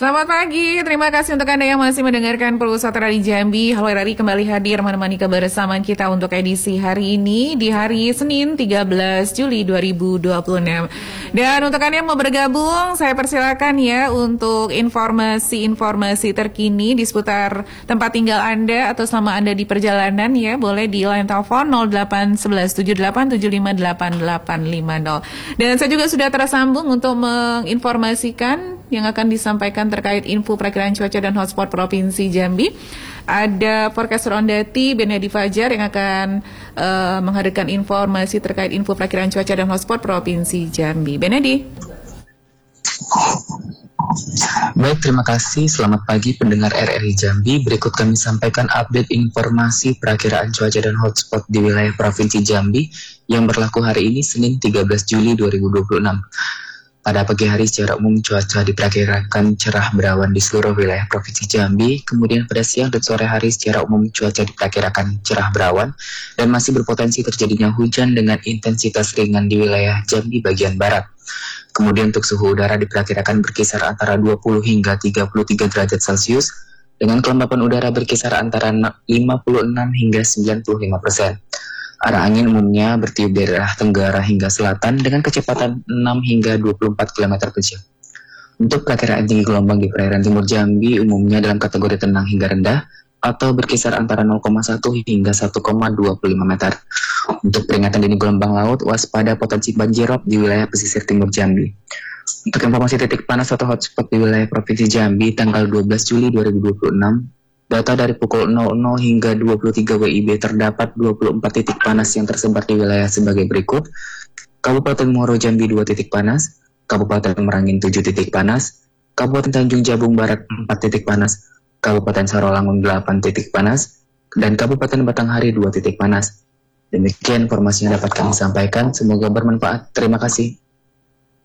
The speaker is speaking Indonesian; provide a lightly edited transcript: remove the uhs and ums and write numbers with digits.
Selamat pagi, terima kasih untuk Anda yang masih mendengarkan Pulsa Tera di Jambi. Halo RRI kembali hadir menemani kebersamaan kita untuk edisi hari ini di hari Senin 13 Juli 2026. Dan untuk Anda yang mau bergabung, saya persilakan ya untuk informasi-informasi terkini di seputar tempat tinggal Anda atau selama Anda di perjalanan ya, boleh di line telepon 081178758850. Dan saya juga sudah tersambung untuk menginformasikan yang akan disampaikan terkait info perakiraan cuaca dan hotspot Provinsi Jambi. Ada forecaster Ondati Benedi Fajar yang akan menghadirkan informasi terkait info perakiraan cuaca dan hotspot Provinsi Jambi. Benedi. Baik, terima kasih. Selamat pagi pendengar RRI Jambi. Berikut kami sampaikan update informasi perakiraan cuaca dan hotspot di wilayah Provinsi Jambi yang berlaku hari ini Senin 13 Juli 2026. Pada pagi hari secara umum cuaca diperkirakan cerah berawan di seluruh wilayah Provinsi Jambi. Kemudian pada siang dan sore hari secara umum cuaca diperkirakan cerah berawan dan masih berpotensi terjadinya hujan dengan intensitas ringan di wilayah Jambi bagian barat. Kemudian untuk suhu udara diperkirakan berkisar antara 20 hingga 33 derajat Celcius dengan kelembapan udara berkisar antara 56 hingga 95%. Arah angin umumnya bertiup dari arah tenggara hingga selatan dengan kecepatan 6 hingga 24 km per jam. Untuk perakiraan tinggi gelombang di perairan timur Jambi umumnya dalam kategori tenang hingga rendah atau berkisar antara 0,1 hingga 1,25 meter. Untuk peringatan dini gelombang laut, waspada potensi banjirop di wilayah pesisir timur Jambi. Untuk informasi titik panas atau hotspot di wilayah Provinsi Jambi tanggal 12 Juli 2026, data dari pukul 00 hingga 23 WIB terdapat 24 titik panas yang tersebar di wilayah sebagai berikut. Kabupaten Muaro Jambi 2 titik panas, Kabupaten Merangin 7 titik panas, Kabupaten Tanjung Jabung Barat 4 titik panas, Kabupaten Sarolangun 8 titik panas, dan Kabupaten Batanghari 2 titik panas. Demikian informasi yang dapat kami sampaikan, semoga bermanfaat. Terima kasih.